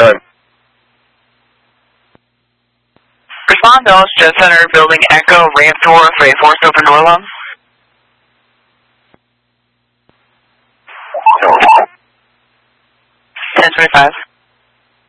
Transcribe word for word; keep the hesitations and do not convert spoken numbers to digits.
time. Respond Dallas Jet Center, building Echo, ramp door for a force open door alarm. ten twenty-five.